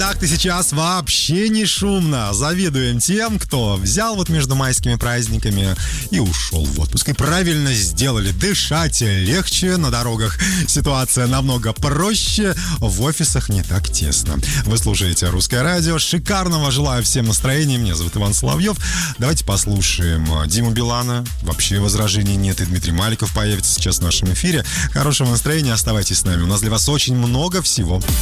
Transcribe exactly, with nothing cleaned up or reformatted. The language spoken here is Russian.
Так-то сейчас вообще не шумно. Завидуем тем, кто взял вот между майскими праздниками и ушел в отпуск. И правильно сделали. Дышать легче, на дорогах ситуация намного проще, в офисах не так тесно. Вы слушаете «Русское радио». Шикарного желаю всем настроения. Меня зовут Иван Соловьев. Давайте послушаем Диму Билана. Вообще возражений нет. И Дмитрий Маликов появится сейчас в нашем эфире. Хорошего настроения. Оставайтесь с нами. У нас для вас очень много всего.